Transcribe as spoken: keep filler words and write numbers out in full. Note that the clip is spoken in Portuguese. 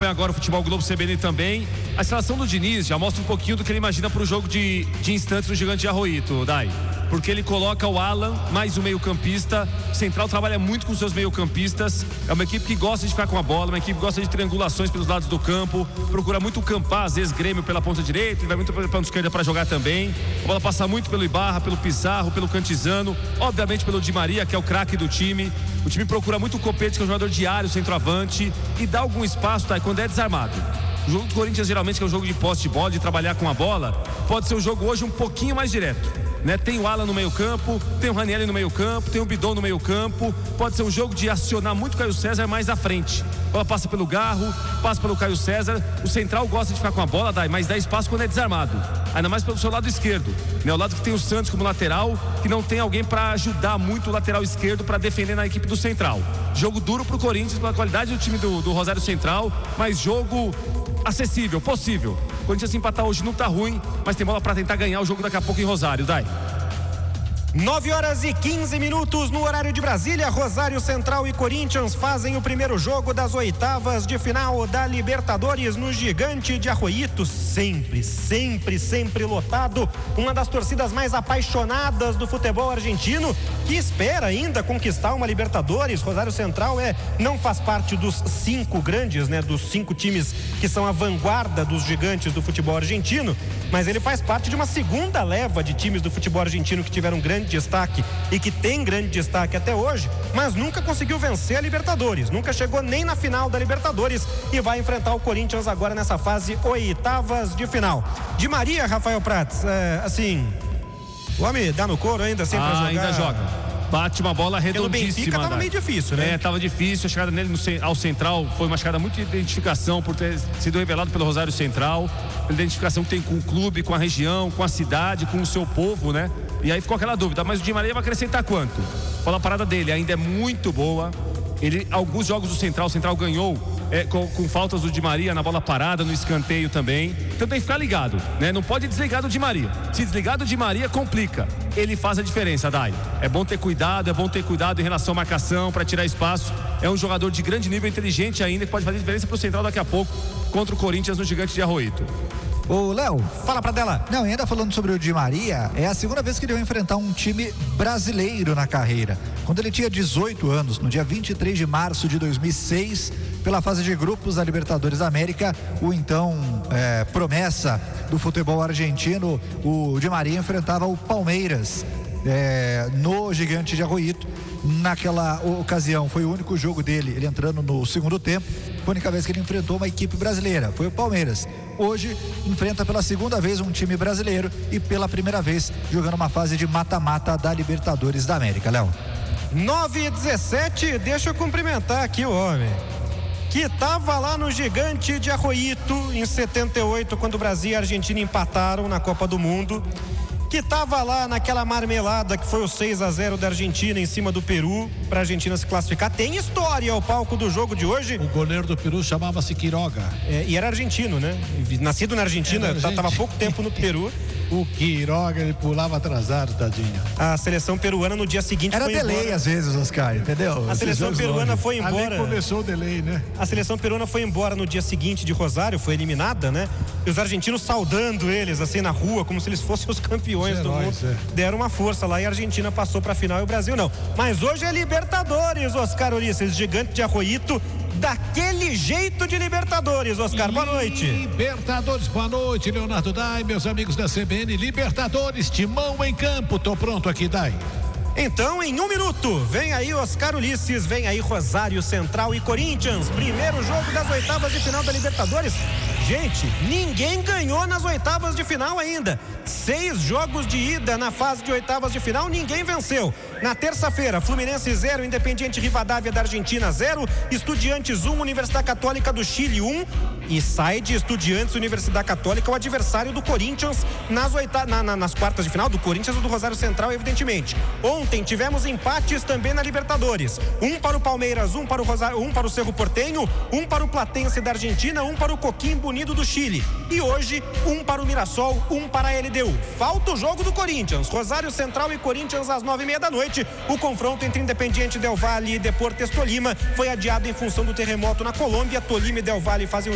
acompanha agora o Futebol Globo C B N também. A escalação do Diniz já mostra um pouquinho do que ele imagina para o jogo de, de instantes no Gigante de Arroito, Dai. Porque ele coloca o Alan, mais um meio-campista. O Central trabalha muito com seus meio-campistas. É uma equipe que gosta de ficar com a bola, uma equipe que gosta de triangulações pelos lados do campo. Procura muito campar, às vezes Grêmio pela ponta direita, ele vai muito pela ponta esquerda para jogar também. A bola passa muito pelo Ibarra, pelo Pizarro, pelo Cantizano, obviamente pelo Di Maria, que é o craque do time. O time procura muito o Copete, que é um jogador diário, centroavante, e dá algum espaço, tá, quando é desarmado. O jogo do Corinthians, geralmente, que é um jogo de posse de bola, de trabalhar com a bola, pode ser um jogo hoje um pouquinho mais direto, né? Tem o Alan no meio campo, tem o Ranieri no meio campo, tem o Bidon no meio campo. Pode ser um jogo de acionar muito o Caio César mais à frente. A bola passa pelo Garro, passa pelo Caio César. O Central gosta de ficar com a bola, dá, mas dá espaço quando é desarmado, ainda mais pelo seu lado esquerdo, né? O lado que tem o Santos como lateral, que não tem alguém para ajudar muito o lateral esquerdo para defender na equipe do Central. Jogo duro pro Corinthians pela qualidade do time do, do Rosário Central, mas jogo acessível, possível. O Corinthians empatar hoje não tá ruim, mas tem bola para tentar ganhar o jogo daqui a pouco em Rosário, Dai. nove horas e quinze minutos no horário de Brasília. Rosário Central e Corinthians fazem o primeiro jogo das oitavas de final da Libertadores no Gigante de Arroito. Sempre, sempre, sempre lotado. Uma das torcidas mais apaixonadas do futebol argentino, que espera ainda conquistar uma Libertadores. Rosário Central é, não faz parte dos cinco grandes, né, dos cinco times que são a vanguarda dos gigantes do futebol argentino, mas ele faz parte de uma segunda leva de times do futebol argentino que tiveram grande destaque e que tem grande destaque até hoje, mas nunca conseguiu vencer a Libertadores, nunca chegou nem na final da Libertadores e vai enfrentar o Corinthians agora nessa fase oitavas de final. Di Maria, Rafael Prats, é, assim, o homem dá no couro ainda sempre ah, pra jogar. ainda joga. Bate uma bola redondíssima. Pelo Benfica tava meio difícil, né? É, tava difícil. A chegada nele no, ao Central foi uma chegada muito de identificação, por ter sido revelado pelo Rosário Central, pela identificação que tem com o clube, com a região, com a cidade, com o seu povo, né? E aí ficou aquela dúvida, mas o Di Maria vai acrescentar quanto? A bola parada dele ainda é muito boa. Ele, alguns jogos do Central, o Central ganhou é, com, com faltas do Di Maria na bola parada, no escanteio também. Então tem que ficar ligado, né? Não pode desligar do Di Maria. Se desligar do Di Maria, complica. Ele faz a diferença, Dai. É bom ter cuidado, é bom ter cuidado em relação à marcação, para tirar espaço. É um jogador de grande nível, inteligente ainda, que pode fazer diferença pro Central daqui a pouco contra o Corinthians no Gigante de Arroito. Ô, Léo, fala pra dela. Não, e ainda falando sobre o Di Maria, é a segunda vez que ele vai enfrentar um time brasileiro na carreira. Quando ele tinha dezoito anos, no dia vinte e três de março de dois mil e seis, pela fase de grupos da Libertadores da América, o então é, promessa do futebol argentino, o Di Maria enfrentava o Palmeiras é, no Gigante de Arroito. Naquela ocasião foi o único jogo dele, ele entrando no segundo tempo, foi a única vez que ele enfrentou uma equipe brasileira, foi o Palmeiras. Hoje enfrenta pela segunda vez um time brasileiro e pela primeira vez jogando uma fase de mata-mata da Libertadores da América, Léo. nove e dezessete, deixa eu cumprimentar aqui o homem que estava lá no Gigante de Arroito em setenta e oito, quando o Brasil e a Argentina empataram na Copa do Mundo, que estava lá naquela marmelada que foi o seis a zero da Argentina em cima do Peru, para a Argentina se classificar. Tem história ao palco do jogo de hoje. O goleiro do Peru chamava-se Quiroga. É, e era argentino, né? Nascido na Argentina, estava há pouco tempo no Peru. O Quiroga, ele pulava atrasado, tadinho. A seleção peruana no dia seguinte era foi delay embora. Às vezes, Oscar, entendeu? A seleção peruana foi embora. Ali começou o delay, né? A seleção peruana foi embora no dia seguinte de Rosário, foi eliminada, né? E os argentinos saudando eles, assim, na rua, como se eles fossem os campeões os heróis, do mundo. É. Deram uma força lá e a Argentina passou pra final e o Brasil não. Mas hoje é Libertadores, Oscar Ulisses, Gigante de Arroito. Daquele jeito de Libertadores, Oscar, boa noite. Libertadores, boa noite, Leonardo Dai, meus amigos da C B N. Libertadores, timão em campo, tô pronto aqui, Dai. Então, em um minuto, vem aí Oscar Ulisses, vem aí Rosário Central e Corinthians, primeiro jogo das oitavas de final da Libertadores. Gente, ninguém ganhou nas oitavas de final ainda. Seis jogos de ida na fase de oitavas de final, ninguém venceu. Na terça-feira, Fluminense zero, Independiente Rivadavia da Argentina zero, Estudiantes um, Universidade Católica do Chile um, e sai de Estudiantes Universidade Católica o adversário do Corinthians nas, oita... na, na, nas quartas de final, do Corinthians ou do Rosário Central, evidentemente. Ontem tivemos empates também na Libertadores. Um para o Palmeiras, um para o Rosário, um para o Cerro Porteño, um para o Platense da Argentina, um para o Coquimbo Unido do Chile. E hoje, um para o Mirassol, um para a L D U. Falta o jogo do Corinthians, Rosário Central e Corinthians às nove e meia da noite. O confronto entre Independiente Del Valle e Deportes Tolima foi adiado em função do terremoto na Colômbia. Tolima e Del Valle fazem